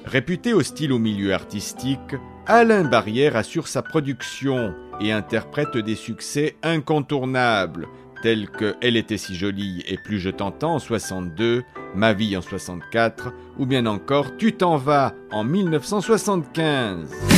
Réputé hostile au milieu artistique, Alain Barrière assure sa production et interprète des succès incontournables, tels que Elle était si jolie et plus je t'entends en 62, Ma vie en 64, ou bien encore Tu t'en vas en 1975.